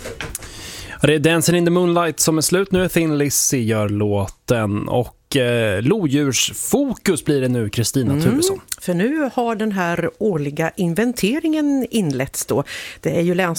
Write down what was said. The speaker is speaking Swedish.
Det är Dancing in the Moonlight som är slut nu. Thin Lizzy gör låten och lodjursfokus blir det nu, Kristina Tuvesson. För nu har den här årliga inventeringen inletts då. Det är ju